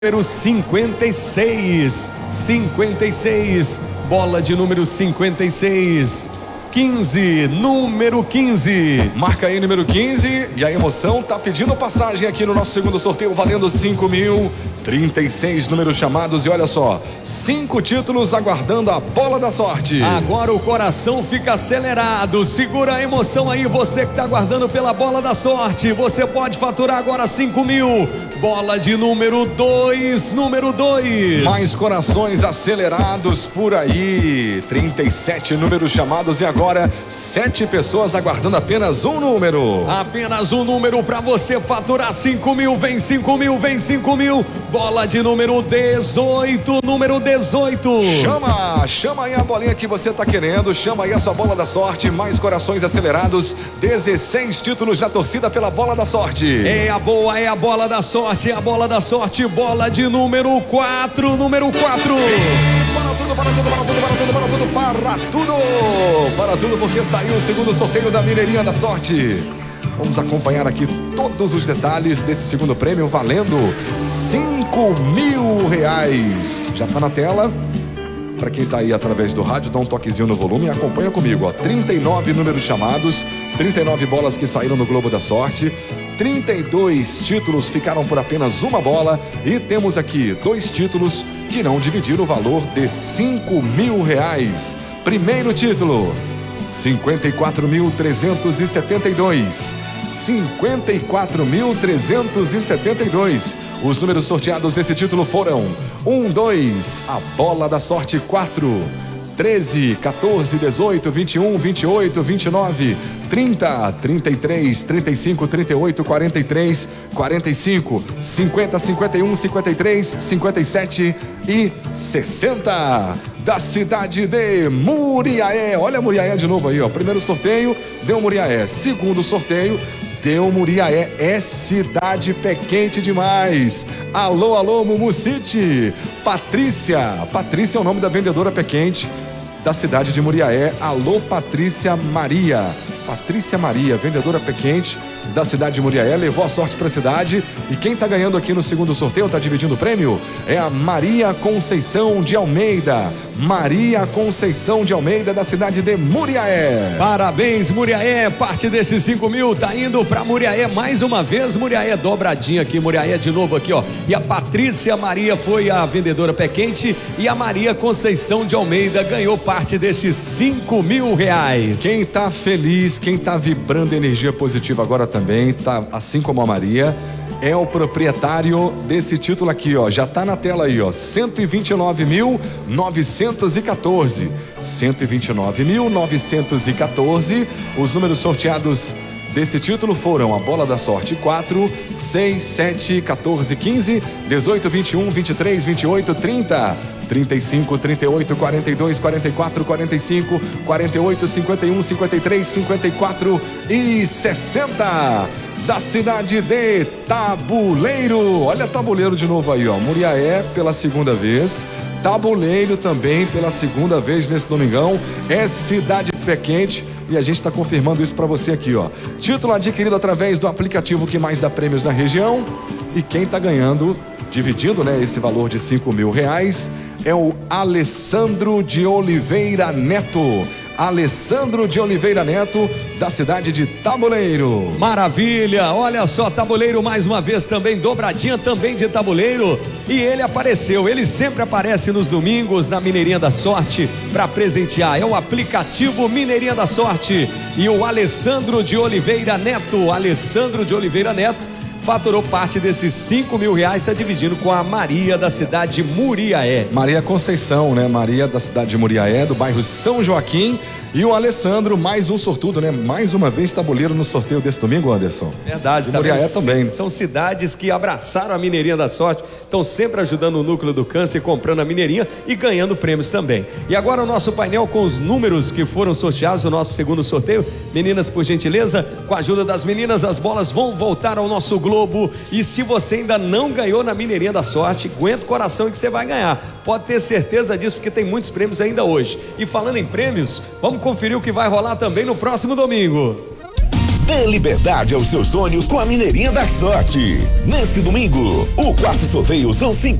Número 56, bola de número 56, 15, número 15. Marca aí número 15 e a emoção tá pedindo passagem aqui no nosso segundo sorteio, valendo 5.000, 36 números chamados e olha só, 5 títulos aguardando a bola da sorte. Agora o coração fica acelerado, segura a emoção aí, você que tá aguardando pela bola da sorte, você pode faturar agora 5.000. Bola de número 2, número 2. Mais corações acelerados por aí. 37 números chamados e agora 7 pessoas aguardando apenas um número. Apenas um número para você faturar 5.000. Vem 5.000, vem 5.000. Bola de número 18, número 18. Chama aí a bolinha que você tá querendo. Chama aí a sua bola da sorte. Mais corações acelerados. 16 títulos na torcida pela bola da sorte. É a boa, é a bola da sorte. É a bola da sorte, bola de número 4, número 4. Para tudo, porque saiu o segundo sorteio da Mineirinha da Sorte. Vamos acompanhar aqui todos os detalhes desse segundo prêmio, valendo R$5.000. Já tá na tela. Para quem tá aí através do rádio, dá um toquezinho no volume e acompanha comigo, ó. 39 números chamados, 39 bolas que saíram no Globo da Sorte. 32 títulos ficaram por apenas uma bola e temos aqui 2 títulos que irão dividir o valor de R$5.000. Primeiro título, 54.372. 54.372. Os números sorteados desse título foram 1, 2, a bola da sorte 4, 13, 14, 18, 21, 28, 29, 30, 33, 35, 38, 43, 45, 50, 51, 53, 57 e 60. Da cidade de Muriaé. Olha a Muriaé de novo aí, ó. Primeiro sorteio, deu Muriaé. Segundo sorteio, deu Muriaé. É cidade pé quente demais. Alô, alô, Mumu City. Patrícia é o nome da vendedora pé quente da cidade de Muriaé. Alô, Patrícia Maria, vendedora pé quente da cidade de Muriaé, levou a sorte para a cidade. E quem tá ganhando aqui no segundo sorteio, tá dividindo o prêmio, é a Maria Conceição de Almeida. Maria Conceição de Almeida, da cidade de Muriaé. Parabéns, Muriaé. Parte desses 5.000 tá indo para Muriaé mais uma vez. Muriaé dobradinha aqui, Muriaé de novo aqui, ó. E a Patrícia Maria foi a vendedora pé quente e a Maria Conceição de Almeida ganhou parte destes R$5.000. Quem tá feliz, quem tá vibrando energia positiva agora também, tá assim como a Maria, é o proprietário desse título aqui, ó. Já tá na tela aí, ó. 129.914. 129.914. Os números sorteados desse título foram a bola da sorte 4, 6, 7, 14, 15, 18, 21, 23, 28, 30, 35, 38, 42, 44, 45, 48, 51, 53, 54 e 60. Da cidade de Tabuleiro. Olha Tabuleiro de novo aí, ó. Muriaé pela segunda vez. Tabuleiro também pela segunda vez nesse domingão. É cidade pé quente e a gente está confirmando isso para você aqui, ó. Título adquirido através do aplicativo que mais dá prêmios na região. E quem tá ganhando, dividindo, né, esse valor de R$5.000, é o Alessandro de Oliveira Neto. Alessandro de Oliveira Neto, da cidade de Tabuleiro. Maravilha, olha só, Tabuleiro mais uma vez também, dobradinha também de Tabuleiro. E ele apareceu, ele sempre aparece nos domingos na Mineirinha da Sorte para presentear. É o aplicativo Mineirinha da Sorte. E o Alessandro de Oliveira Neto, faturou parte desses R$5.000, está dividindo com a Maria da cidade de Muriaé. Maria Conceição, né? Maria da cidade de Muriaé, do bairro São Joaquim. E o Alessandro, mais um sortudo, né? Mais uma vez Tabuleiro no sorteio desse domingo, Anderson. Verdade, e Muriaé também. São cidades que abraçaram a Mineirinha da Sorte, estão sempre ajudando o núcleo do câncer, comprando a Mineirinha e ganhando prêmios também. E agora o nosso painel com os números que foram sorteados no nosso segundo sorteio. Meninas, por gentileza, com a ajuda das meninas, as bolas vão voltar ao nosso globo. E se você ainda não ganhou na Mineirinha da Sorte, aguenta o coração que você vai ganhar. Pode ter certeza disso, porque tem muitos prêmios ainda hoje. E falando em prêmios, vamos conferir o que vai rolar também no próximo domingo. Dê liberdade aos seus sonhos com a Mineirinha da Sorte. Neste domingo, o quarto sorteio são